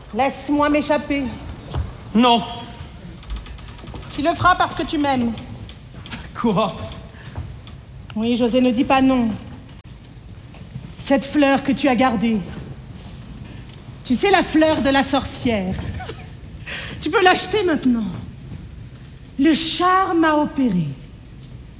Laisse-moi m'échapper. Non. Tu le feras parce que tu m'aimes. Quoi? Oui, José, ne dis pas non. Cette fleur que tu as gardée. Tu sais, la fleur de la sorcière. Tu peux l'acheter maintenant. Le charme a opéré.